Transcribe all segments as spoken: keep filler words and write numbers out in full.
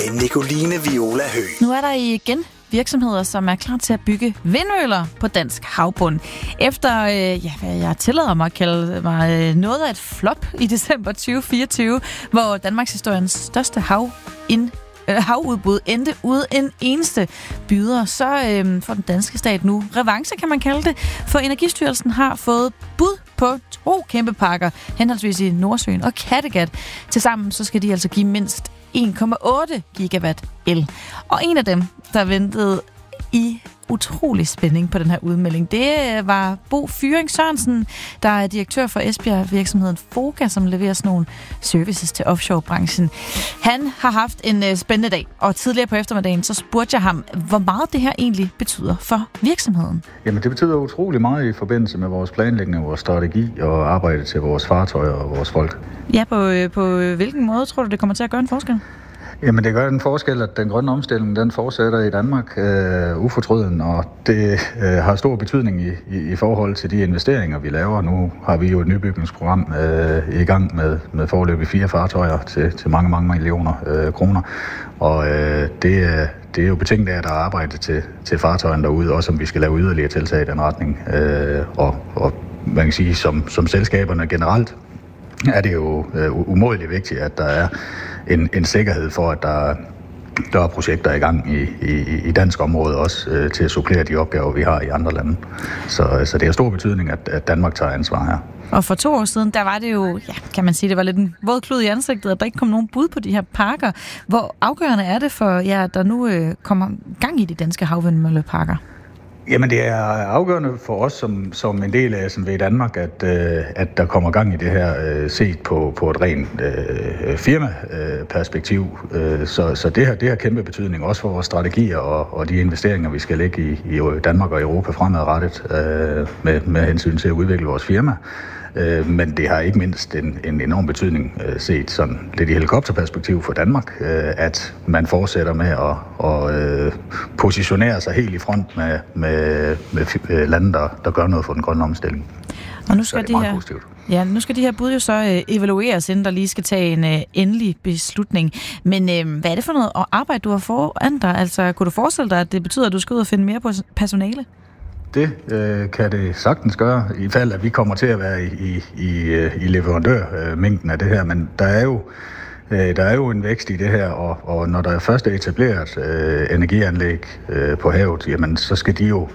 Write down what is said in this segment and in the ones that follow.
Nicoline Viola Høgh. Nu er der igen virksomheder, som er klar til at bygge vindmøller på dansk havbund. Efter, øh, ja, hvad jeg tillader mig at kalde mig øh, noget af et flop i december tyve fireogtyve, hvor Danmarks historiens største hav ind havudbud endte ude en eneste byder, så øh, får den danske stat nu revanche, kan man kalde det, for Energistyrelsen har fået bud på to kæmpe parker, henholdsvis i Nordsøen og Kattegat. Tilsammen så skal de altså give mindst en komma otte gigawatt el. Og en af dem, der ventede i utrolig spænding på den her udmelding, det var Bo Fyring Sørensen, der er direktør for Esbjerg-virksomheden Foga, som leverer sådan nogle services til offshore-branchen. Han har haft en spændende dag, og tidligere på eftermiddagen, så spurgte jeg ham, hvor meget det her egentlig betyder for virksomheden. Jamen, det betyder utrolig meget i forbindelse med vores planlægning, vores strategi og arbejde til vores fartøjer og vores folk. Ja, på, på hvilken måde tror du, det kommer til at gøre en forskel? Jamen, det gør en forskel, at den grønne omstilling, den fortsætter i Danmark øh, ufortrøden, og det øh, har stor betydning i, i, i forhold til de investeringer, vi laver. Nu har vi jo et nybygningsprogram øh, i gang med, med foreløbig fire fartøjer til, til mange, mange millioner øh, kroner, og øh, det, det er jo betinget af, at der er arbejde til, til fartøjerne derude, også om vi skal lave yderligere tiltag i den retning. Øh, og, og man kan sige, som, som selskaberne generelt, er det jo øh, umådeligt vigtigt, at der er en, en sikkerhed for, at der, der er projekter i gang i, i, i dansk område også øh, til at supplere de opgaver, vi har i andre lande. Så, så det har stor betydning, at, at Danmark tager ansvar her. Og for to år siden, der var det jo, ja, kan man sige, det var lidt en våd klud i ansigtet, at der ikke kom nogen bud på de her parker. Hvor afgørende er det for jer, der nu øh, kommer gang i de danske havvindmølleparker? Jamen, det er afgørende for os som, som en del af S M V Danmark, at, øh, at der kommer gang i det her øh, set på, på et rent øh, firmaperspektiv. Øh, så så det, her, det har kæmpe betydning også for vores strategier og, og de investeringer, vi skal lægge i, i Danmark og Europa fremadrettet øh, med, med hensyn til at udvikle vores firma. Øh, men det har ikke mindst en, en enorm betydning øh, set sådan lidt i helikopterperspektiv for Danmark, øh, at man fortsætter med at og, øh, positionere sig helt i front med, med, med lande, der, der gør noget for den grønne omstilling. Og nu skal, de her, ja, nu skal de her bud jo så øh, evalueres, inden der lige skal tage en øh, endelig beslutning. Men øh, hvad er det for noget arbejde, du har foran dig? Altså, kunne du forestille dig, at det betyder, at du skal ud og finde mere personale? Det øh, kan det sagtens gøre, i fald at vi kommer til at være i, i, i, i leverandørmængden af det her, men der er jo øh, der er jo en vækst i det her, og, og når der først er etableret øh, energianlæg øh, på havet, jamen så skal de jo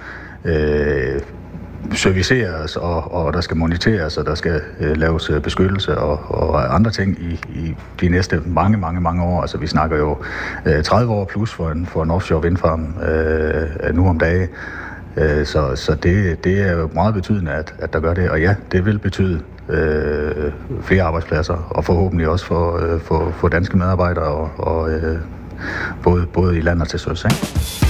øh, serviceres, og, og der skal moniteres, og der skal øh, laves beskyttelse og, og andre ting i, i de næste mange, mange, mange år. Altså vi snakker jo øh, tredive år plus for en, for en offshore vindfarm øh, nu om dagen. Så, så det, det er jo meget betydende, at, at der gør det. Og ja, det vil betyde øh, flere arbejdspladser, og forhåbentlig også for, øh, for, for danske medarbejdere, og, og øh, både, både i land og til søs.